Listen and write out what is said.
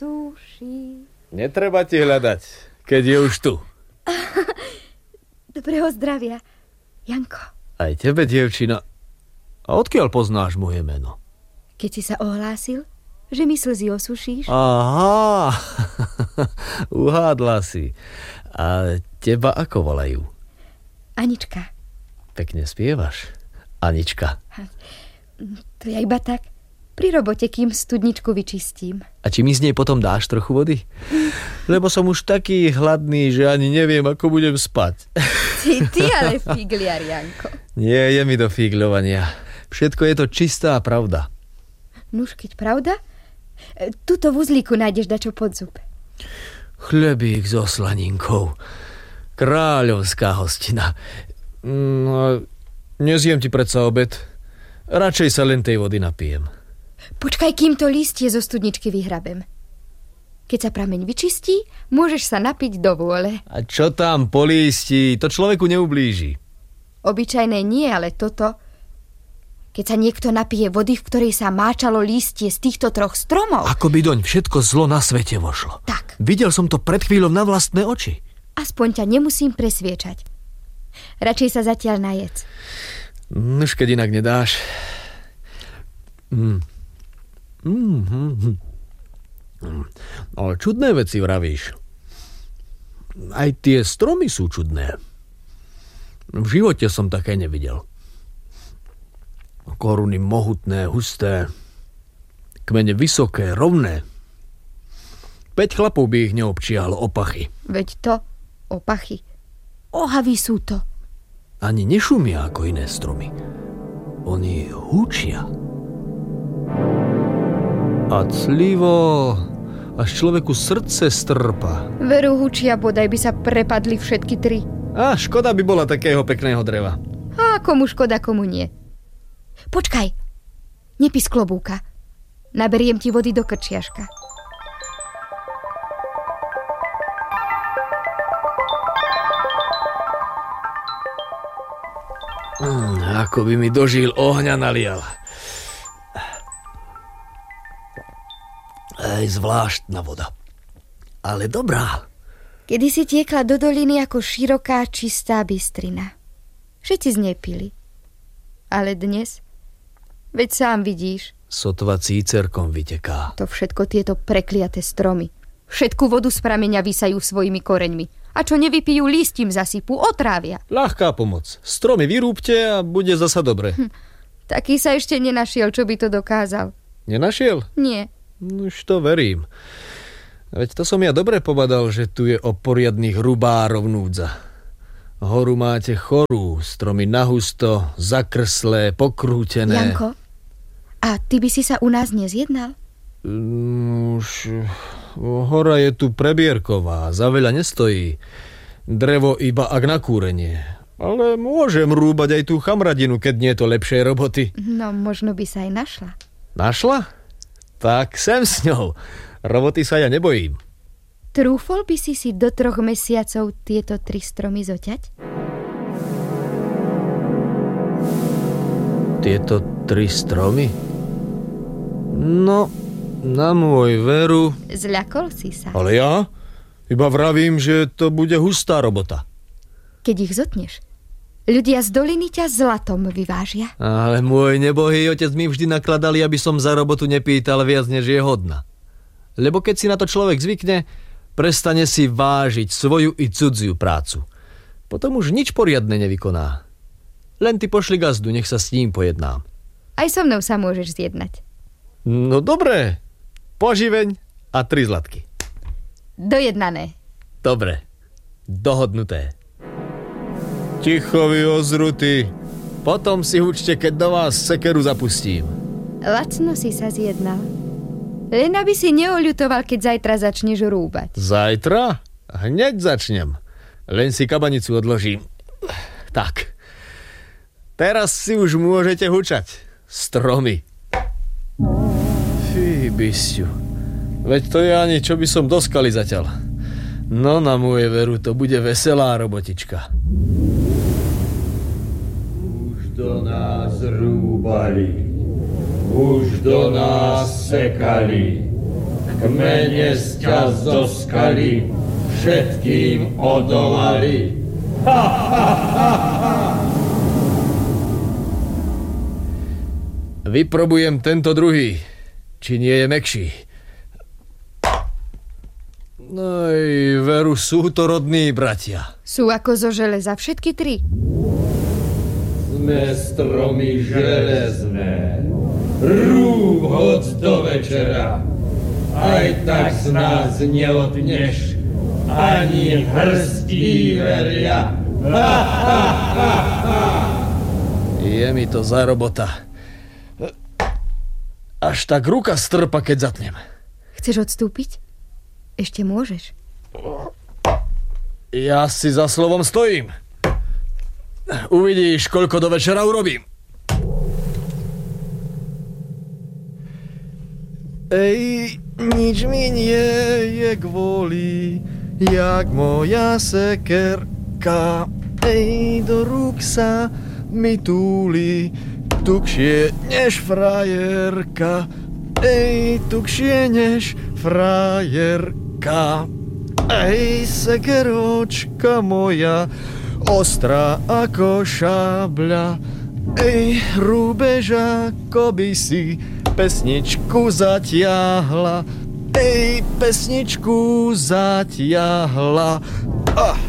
Suší. Netreba ti hľadať, keď je už tu. Dobrého zdravia, Janko. Aj tebe, dievčina. A odkiaľ poznáš moje meno? Keď si sa ohlásil, že mi slzy osušíš? Aha, uhádla si. A teba ako volajú? Anička. Pekne spievaš, Anička. To ja iba tak, pri robote, kým studničku vyčistím. A či mi z nej potom dáš trochu vody? Lebo som už taký hladný, že ani neviem, ako budem spať. Ty ale figliar, Janko. Nie je mi do figľovania. Všetko je to čistá pravda. Nuž, keď pravda, tuto v uzlíku nájdeš dačo pod zub. Chlebík so slaninkou. Kráľovská hostina. No, nezjem ti predsa obed. Radšej sa len tej vody napijem. Počkaj, kým to listie zo studničky vyhrabem. Keď sa prameň vyčistí, môžeš sa napiť do vôle. A čo tam po lísti? To človeku neublíži. Obyčajné nie, ale toto. Keď sa niekto napije vody, v ktorej sa máčalo lístie z týchto 3 stromov. Ako by doň všetko zlo na svete vošlo. Tak. Videl som to pred chvíľou na vlastné oči. Aspoň ťa nemusím presviečať. Radšej sa zatiaľ najedz. Už keď inak nedáš. Ale čudné veci vravíš. Aj tie stromy sú čudné. V živote som také nevidel. Koruny mohutné, husté, kmene vysoké, rovné. 5 chlapov by ich neobčiahlo opachy. Veď to, opachy. Ohavy sú to. Ani nešumia ako iné stromy. Oni húčia. A clivo, až človeku srdce strpa. Veru húčia, bodaj by sa prepadli všetky 3. A škoda by bola takého pekného dreva. A komu škoda, komu nie. Počkaj, nepí z klobúka. Naberiem ti vody do krčiaška. Ako by mi do žíl ohňa nalial. Aj zvláštna voda. Ale dobrá. Kedysi tiekla do doliny ako široká, čistá bystrina. Všetci z nej pili. Ale dnes, veď sám vidíš, sotva cícerkom vyteká. To všetko tieto prekliaté stromy. Všetku vodu z prameňa vysajú svojimi koreňmi. A čo nevypijú, lístím zasypú, otrávia. Ľahká pomoc. Stromy vyrúbte a bude zasa dobre. Taký sa ešte nenašiel, čo by to dokázal. Nenašiel? Nie. Už to verím. Veď to som ja dobre pobadal, že tu je o poriadnych rubárov núdza. Horu máte chorú, stromy nahusto, zakrslé, pokrútené. Janko, a ty by si sa u nás nezjednal? Už hora je tu prebierková, za veľa nestojí. Drevo iba ak na kúrenie. Ale môžem rúbať aj tú chamradinu, keď nie je to lepšej roboty. No, možno by sa aj našla. Našla? Tak sem s ňou. Roboty sa ja nebojím. Trúfol by si do 3 mesiacov tieto 3 stromy zoťať? Tieto 3 stromy? No, na môj veru... Zľakol si sa. Ale ja? Iba vravím, že to bude hustá robota. Keď ich zotneš, ľudia z doliny ťa zlatom vyvážia. Ale môj nebohý otec mi vždy nakladali, aby som za robotu nepýtal viac, než je hodná. Lebo keď si na to človek zvykne, prestane si vážiť svoju i cudziu prácu. Potom už nič poriadne nevykoná. Len ty pošli gazdu, nech sa s ním pojednám. Aj so mnou sa môžeš zjednať. No dobré. Poživeň a 3 zlatky. Dojednané. Dobre. Dohodnuté. Ticho vy ozruty. Potom si hučte, keď do vás sekeru zapustím. Lacno si sa zjednal. Len aby si neoľutoval, keď zajtra začneš rúbať. Zajtra? Hneď začnem. Len si kabanicu odložím. Tak. Teraz si už môžete hučať. Stromy. Fí, bysťu. Veď to je ani, čo by som doskali zatiaľ. No na moje veru, to bude veselá robotička. Už do nás rúbali. Už do nás sekali. Kmene sťa zo skaly všetkým odolali. Vyprobujem tento druhý, či nie je mäkší. No veru, sú to rodní bratia. Sú ako zo železa všetky tri. Sme stromy železné, rúb hoď do večera. Aj tak z nás neodneš ani hrstí veria. Je mi to za robota. Až tak ruka strpa, keď zatnem. Chceš odstúpiť? Ešte môžeš. Ja si za slovom stojím. Uvidíš, koľko do večera urobím. Ej, nič mi nie je kvôli, jak moja sekerka. Ej, do rúk sa mi túli, tukšie než frajerka. Ej, tukšie než frajerka. Ej, sekeročka moja, ostrá ako šabľa. Ej, rúbež, ako by si pesničku zatiahla. Ej, pesničku zatiahla.